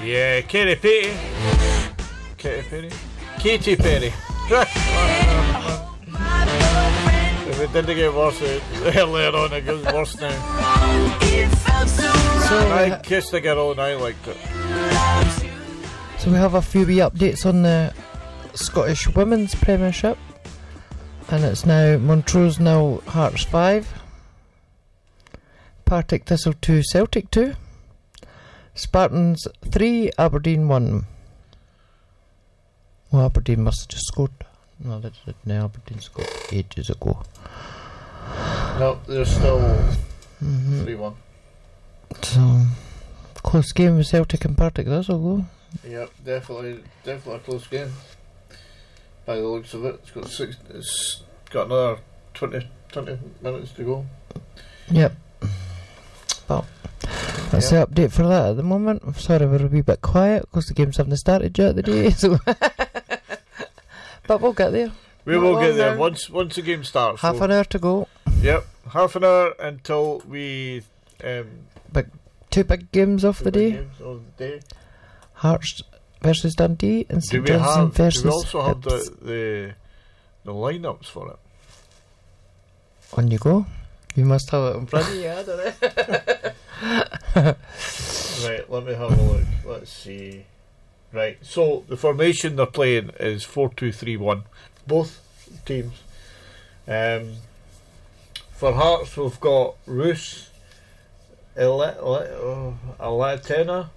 Yeah, Katy Perry. Katy Perry. If it didn't get worse earlier on, it gets worse now. So I kissed the girl and I liked it. So we have a few wee updates on the Scottish Women's Premiership, and it's now Montrose 0, Hearts 5, Partick Thistle 2, Celtic 2, Spartans 3, Aberdeen 1. Well, Aberdeen must have just scored. No, they didn't. Aberdeen scored ages ago. No, they're still 3-1. So, close game with Celtic and Partick Thistle though. Yep, definitely a close game. By the looks of it, it's got another 20 minutes to go. Yep. Well, that's the update for that at the moment. I'm sorry we're a wee bit quiet because the games haven't started yet today. So but we'll get there. We will get there once the game starts. Half an hour to go. Yep, half an hour until we Two big games of the day. Games of the day. Hearts versus Dundee and St Johnstone versus Do we also have Hibs. the lineups for it? On you go. You must have it in front of you, don't it? Right, let me have a look. Let's see. Right, so the formation they're playing is 4-2-3-1. Both teams. For Hearts, we've got Roos, Altena,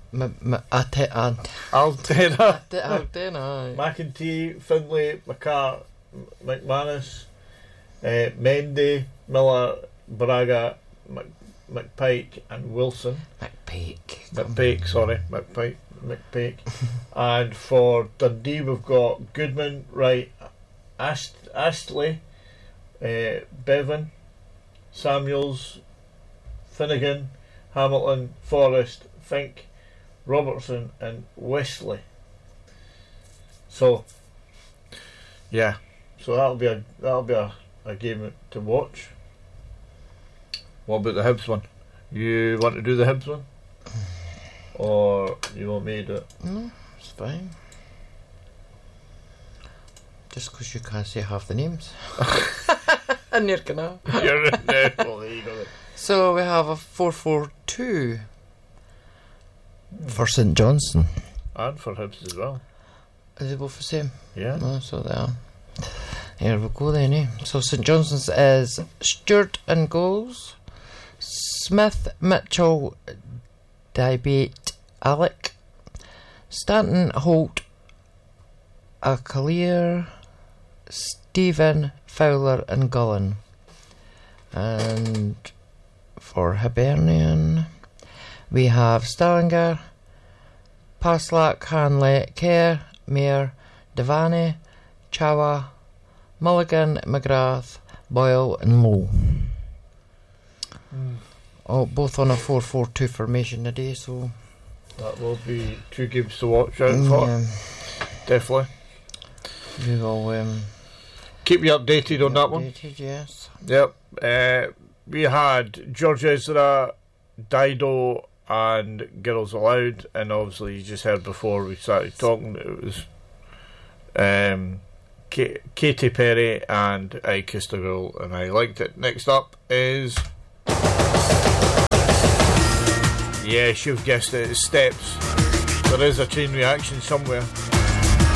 McEntee, Findlay, McManus, Mendy, Miller, Braga, McPike and Wilson. McPike. And for Dundee we've got Goodman, Wright, Astley, Bevan, Samuels, Finnegan, Hamilton, Forrest, Fink, Robertson and Wesley. So yeah, so that'll be a game to watch. What about the Hibs one? You want to do the Hibs one? Or you want me to do it? No, it's fine. Just because you can't say half the names. And you're gonna. Well, there you go. So we have a 4-4-2 for St Johnstone. And for Hibs as well. Is it both the same? Yeah. No, so they are. Here we go then, eh? So St Johnstone's is Stewart in goals, Smith, Mitchell, Dibate, Alec, Stanton, Holt, Acalier, Stephen, Fowler and Gullen. And for Hibernian we have Stallinger, Paslak, Hanley, Kerr, Mayer, Devaney, Chawa, Mulligan, McGrath, Boyle and Lowe. Oh, both on a 4-4-2 formation today, so that will be two games to watch out for. Definitely. We will keep you updated on that one. Yes. Yep. We had George Ezra, Dido and Girls Aloud, and obviously you just heard before we started talking it was Katy Perry and I Kissed a Girl and I Liked It. Next up is yes, you've guessed it, it's Steps. There is a chain reaction somewhere.